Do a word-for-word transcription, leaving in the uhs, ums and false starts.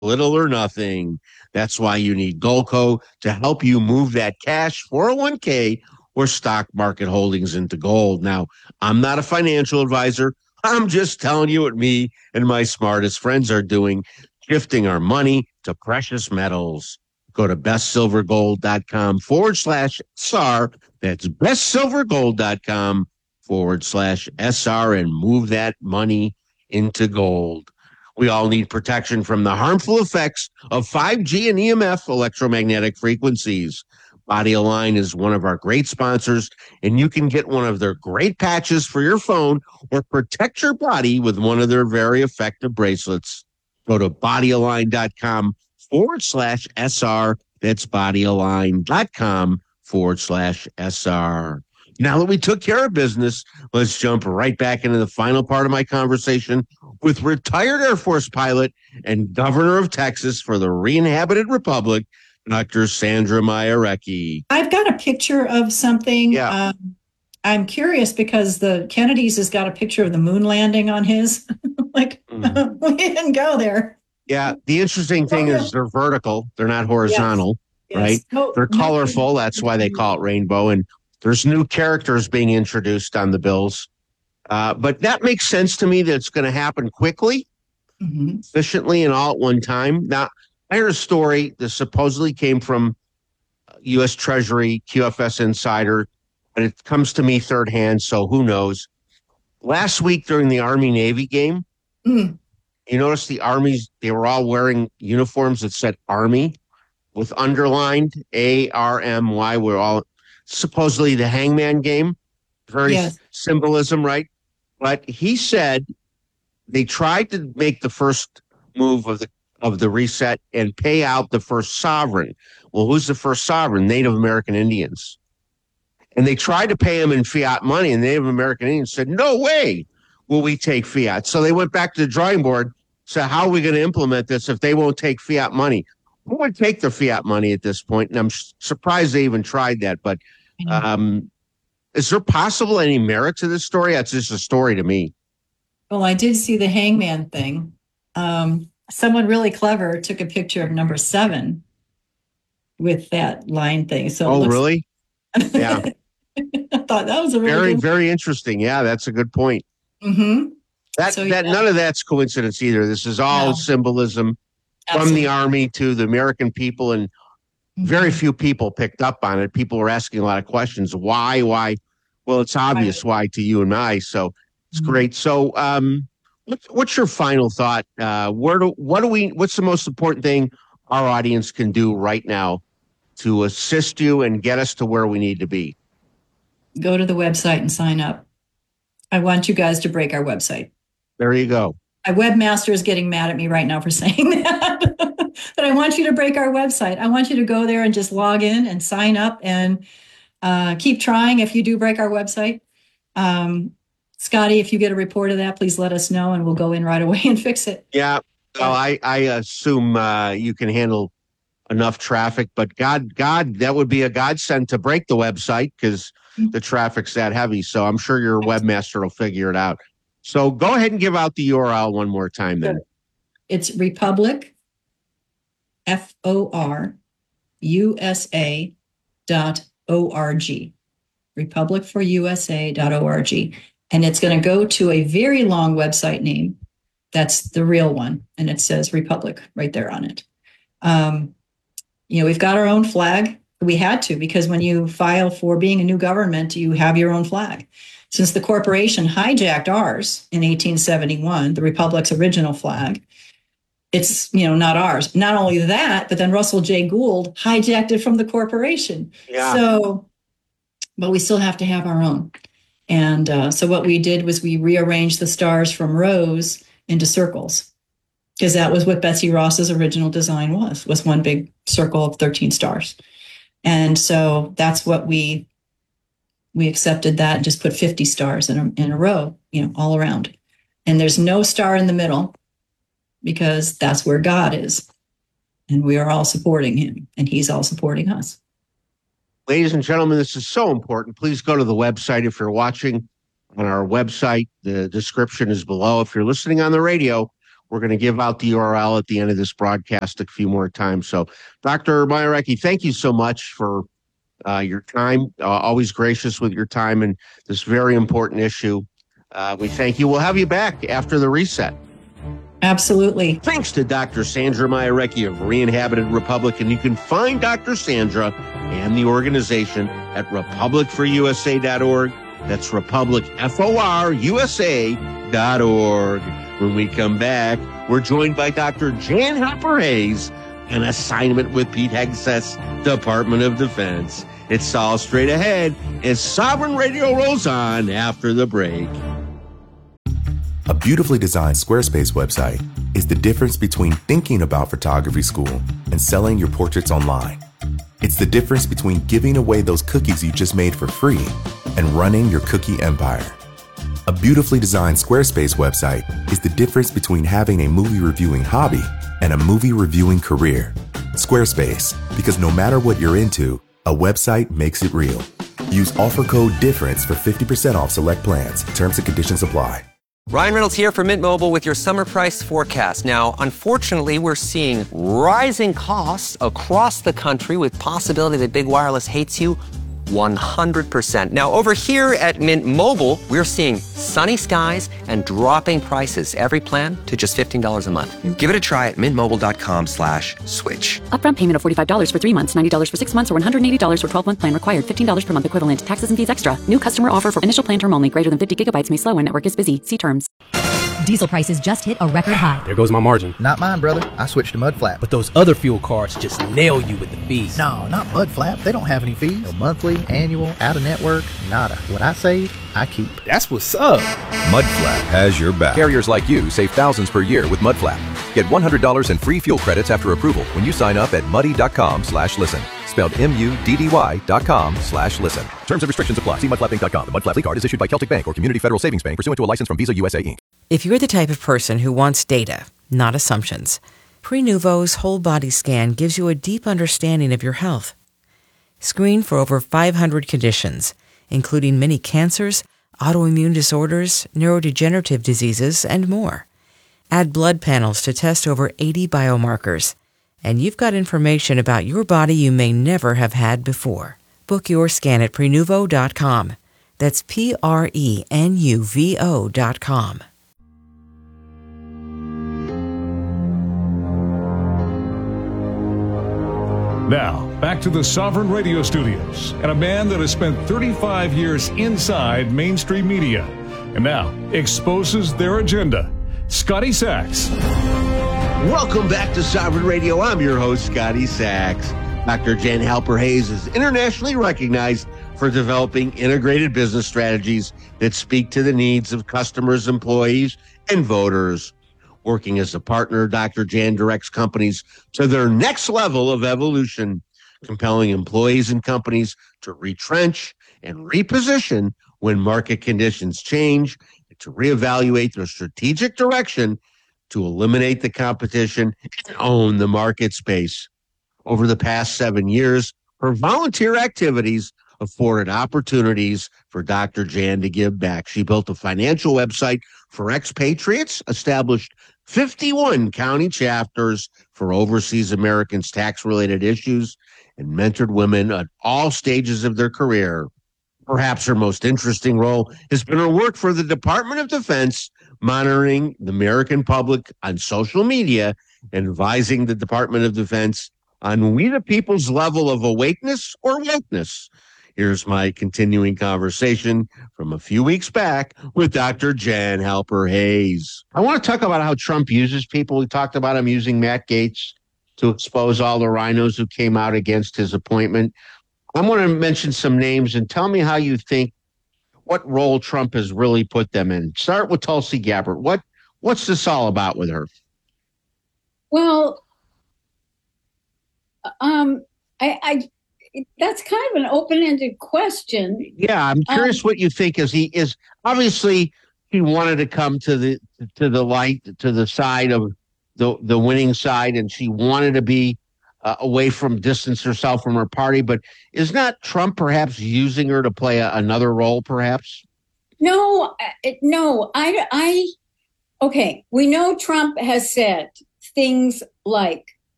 little or nothing. That's why you need Goldco to help you move that cash, four oh one k, or stock market holdings into gold. Now, I'm not a financial advisor. I'm just telling you what me and my smartest friends are doing, shifting our money to precious metals. Go to bestsilvergold.com forward slash SAR. That's bestsilvergold.com forward slash SR and move that money into gold. We all need protection from the harmful effects of five G and E M F electromagnetic frequencies. Body Align is one of our great sponsors, and you can get one of their great patches for your phone or protect your body with one of their very effective bracelets. Go to bodyalign.com forward slash SR. That's bodyalign.com forward slash SR. Now that we took care of business, let's jump right back into the final part of my conversation with retired Air Force pilot and governor of Texas for the re-inhabited republic, Doctor Sandra Mayarecki. I've got a picture of something. Yeah. Um, I'm curious because the Kennedys has got a picture of the moon landing on his. like, mm. we didn't go there. Yeah. The interesting thing oh, yeah. is they're vertical. They're not horizontal, yes. right? Yes. No, they're colorful. No. That's why they call it rainbow. And there's new characters being introduced on the bills. Uh, but that makes sense to me that it's going to happen quickly, mm-hmm. efficiently, and all at one time. Now, I heard a story that supposedly came from U S Treasury, Q F S Insider, but it comes to me third hand, so who knows. Last week during the Army-Navy game, mm. you notice the Army's, they were all wearing uniforms that said Army with underlined A R M Y. We're all supposedly the hangman game. Very yes. symbolism, right? But he said they tried to make the first move of the of the reset and pay out the first sovereign. Well, who's the first sovereign? Native American Indians. And they tried to pay them in fiat money, and Native American Indians said, no way will we take fiat. So they went back to the drawing board. So how are we going to implement this if they won't take fiat money? Who would take the fiat money at this point? And I'm surprised they even tried that. But um, is there possible any merit to this story? That's just a story to me. Well, I did see the hangman thing. Um, someone really clever took a picture of number seven with that line thing. So oh, really? Yeah. I thought that was a really very, good very interesting. Yeah, that's a good point. Mm-hmm. That so, that yeah. none of that's coincidence either. This is all no. symbolism Absolutely. From the Army to the American people, and mm-hmm. very few people picked up on it. People were asking a lot of questions. Why? Why? Well, it's obvious why to you and I. So it's mm-hmm. great. So, um, what's, what's your final thought? Uh, where do what do we? What's the most important thing our audience can do right now to assist you and get us to where we need to be? Go to the website and sign up. I want you guys to break our website. There you go. My webmaster is getting mad at me right now for saying that. But I want you to break our website. I want you to go there and just log in and sign up and uh, keep trying if you do break our website. Um, Scotty, if you get a report of that, please let us know and we'll go in right away and fix it. Yeah. Well, I, I assume uh, you can handle enough traffic, but God, God, that would be a godsend to break the website because the traffic's that heavy. So I'm sure your webmaster will figure it out. So go ahead and give out the U R L one more time then. It's Republic, F O R, U S A dot O R G. Republic for U S A dot O R G. And it's going to go to a very long website name. That's the real one. And it says Republic right there on it. Um, you know, we've got our own flag. We had to, because when you file for being a new government, you have your own flag. Since the corporation hijacked ours in eighteen seventy-one, the Republic's original flag, it's, you know, not ours. Not only that, but then Russell J. Gould hijacked it from the corporation. Yeah. So, but we still have to have our own. And uh, so what we did was we rearranged the stars from rows into circles, because that was what Betsy Ross's original design was, was one big circle of thirteen stars. And so that's what we we accepted that and just put fifty stars in a, in a row, you know, all around. And there's no star in the middle because that's where God is. And we are all supporting him and he's all supporting us. Ladies and gentlemen, this is so important. Please go to the website. If you're watching on our website, the description is below. If you're listening on the radio, We're going to give out the U R L at the end of this broadcast a few more times. So, Doctor Mayarecki, thank you so much for uh, your time. Uh, always gracious with your time and this very important issue. Uh, we thank you. We'll have you back after the reset. Absolutely. Thanks to Doctor Sandra Mayarecki of Re-Inhabited Republic. And you can find Doctor Sandra and the organization at republic for u s a dot org. That's Republic, F O R, U S A dot org. When we come back, we're joined by Doctor Jan Halper-Hayes, an assignment with Pete Hegseth's Department of Defense. It's all straight ahead as Sovereign Radio rolls on after the break. A beautifully designed Squarespace website is the difference between thinking about photography school and selling your portraits online. It's the difference between giving away those cookies you just made for free and running your cookie empire. A beautifully designed Squarespace website is the difference between having a movie reviewing hobby and a movie reviewing career. Squarespace, because no matter what you're into, a website makes it real. Use offer code DIFFERENCE for fifty percent off select plans. Terms and conditions apply. Ryan Reynolds here from Mint Mobile with your summer price forecast. Now, unfortunately, we're seeing rising costs across the country with possibility that big wireless hates you one hundred percent. Now, over here at Mint Mobile, we're seeing sunny skies and dropping prices. Every plan to just fifteen dollars a month. Give it a try at mintmobile.com slash switch. Upfront payment of forty-five dollars for three months, ninety dollars for six months, or one hundred eighty dollars for twelve-month plan required. fifteen dollars per month equivalent. Taxes and fees extra. New customer offer for initial plan term only. Greater than fifty gigabytes may slow when network is busy. See terms. Diesel prices just hit a record high. There goes my margin. Not mine, brother. I switched to Mudflap. But those other fuel cards just nail you with the fees. No, not Mudflap. They don't have any fees. No monthly, annual, out-of-network, nada. What I save, I keep. That's what's up. Mudflap has your back. Carriers like you save thousands per year with Mudflap. Get one hundred dollars in free fuel credits after approval when you sign up at muddy.com slash listen. Spelled M-U-D-D-Y dot com slash listen. Terms and restrictions apply. See mudflap inc dot com. The Mudflap card is issued by Celtic Bank or Community Federal Savings Bank pursuant to a license from Visa U S A, Incorporated. If you're the type of person who wants data, not assumptions, Prenuvo's whole body scan gives you a deep understanding of your health. Screen for over five hundred conditions, including many cancers, autoimmune disorders, neurodegenerative diseases, and more. Add blood panels to test over eighty biomarkers, and you've got information about your body you may never have had before. Book your scan at Prenuvo dot com. That's P R E N U V O dot com. Now, back to the Sovereign Radio studios and a man that has spent thirty-five years inside mainstream media and now exposes their agenda, Scotty Sachs. Welcome back to Sovereign Radio. I'm your host, Scotty Sachs. Doctor Jan Halper-Hayes is internationally recognized for developing integrated business strategies that speak to the needs of customers, employees, and voters. Working as a partner, Doctor Jan directs companies to their next level of evolution, compelling employees and companies to retrench and reposition when market conditions change, and to reevaluate their strategic direction to eliminate the competition and own the market space. Over the past seven years, her volunteer activities afforded opportunities for Doctor Jan to give back. She built a financial website for expatriates, established fifty-one county chapters for overseas Americans' tax-related issues, and mentored women at all stages of their career. Perhaps her most interesting role has been her work for the Department of Defense, monitoring the American public on social media and advising the Department of Defense on we the people's level of awakeness or wokeness. Here's my continuing conversation from a few weeks back with Doctor Jan Halper-Hayes. I want to talk about how Trump uses people. We talked about him using Matt Gaetz to expose all the rhinos who came out against his appointment. I'm going to mention some names and tell me how you think, what role Trump has really put them in. Start with Tulsi Gabbard. What What's this all about with her? Well, um, I... I that's kind of an open-ended question. Yeah, I'm curious um, what you think. Is he is obviously he wanted to come to the to the light to the side of the the winning side, and she wanted to be uh, away from distance herself from her party. But is not Trump perhaps using her to play a, another role? Perhaps. No, no. I I Okay, we know Trump has said things like